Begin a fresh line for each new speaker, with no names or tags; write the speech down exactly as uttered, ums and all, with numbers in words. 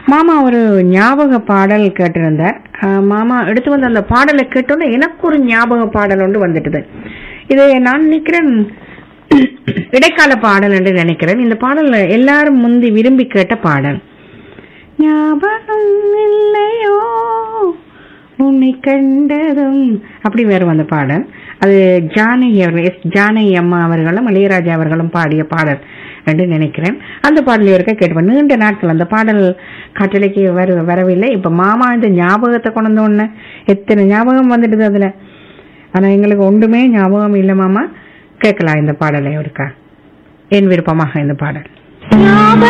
மாமா ஒரு ஞாபக பாடல் கேட்டிருந்தார். மாமா எடுத்து வந்த அந்த பாடலை கேட்டோன்னே எனக்கு ஒரு ஞாபக பாடல் ஒன்று வந்துட்டுது. இது நான் நினைக்கிறேன் இடைக்கால பாடல் என்று நினைக்கிறேன். இந்த பாடல் எல்லாரும் முந்தி விரும்பி கேட்ட பாடல். ஞாபகம் இல்லையோ உன்னை கண்டதும் அப்படி வரும் அந்த பாடல். அது ஜானகி அவர்கள், எஸ் ஜானகி அம்மா அவர்களும் இளையராஜா அவர்களும் பாடிய பாடல் என்று நினைக்கிறேன். அந்த பாடல் இருக்க கேட்டுப்பேன். நீண்ட நாட்கள் அந்த பாடல் காற்றலைக்கு வர வரவில்லை. இப்ப மாமா இந்த ஞாபகத்தை கொண்டு ஒண்ணு எத்தனை ஞாபகம் வந்துடுது அதுல. ஆனா எங்களுக்கு ஒன்றுமே ஞாபகம் இல்லை மாமா. கேட்கலாம் இந்த பாடலை ஒருக்கா. என் விருப்பமாக இந்த பாடல்.